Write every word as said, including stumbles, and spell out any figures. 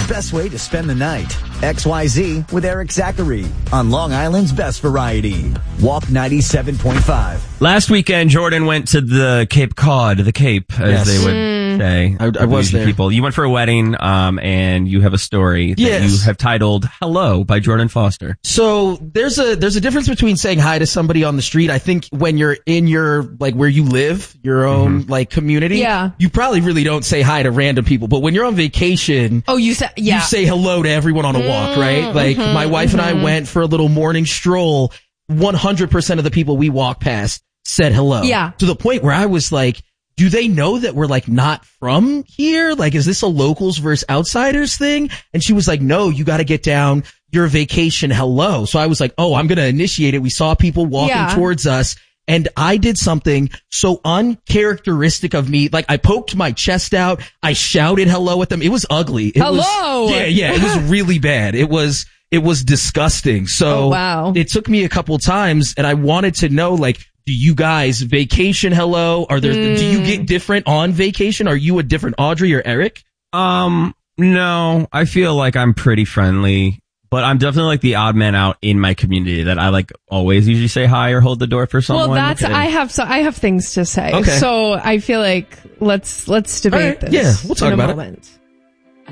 best way to spend the night. X Y Z with Eric Zachary on Long Island's best variety. Walk ninety-seven point five. Last weekend, Jordan went to the Cape Cod, the Cape, as Yes. they would Mm. say. I, I was there. People. You went for a wedding, um, and you have a story that Yes. you have titled "Hello" by Jordan Foster. So there's a there's a difference between saying hi to somebody on the street. I think when you're in your like where you live, your own Mm-hmm. like community, Yeah. you probably really don't say hi to random people. But when you're on vacation, Oh, you said, yeah. you say hello to everyone on a walk, right? Like mhm, my wife and I mhm. went for a little morning stroll. one hundred percent of the people we walked past said hello. Yeah. To the point where I was like, do they know that we're like not from here? Like, is this a locals versus outsiders thing? And she was like, no, you got to get down your vacation. Hello. So I was like, oh, I'm going to initiate it. We saw people walking Yeah. towards us. And I did something so uncharacteristic of me. Like I poked my chest out. I shouted hello at them. It was ugly. It Hello! Was, yeah, yeah. It was really bad. It was, it was disgusting. So Oh, wow. it took me a couple times and I wanted to know, like, do you guys vacation hello? Are there, Mm. do you get different on vacation? Are you a different Audrey or Eric? Um, no, I feel like I'm pretty friendly, but I'm definitely like the odd man out in my community that I like always usually say hi or hold the door for someone. Well, that's Okay. I have so I have things to say. Okay. So I feel like let's let's debate All right. this. Yeah, we'll talk in a about it. moment.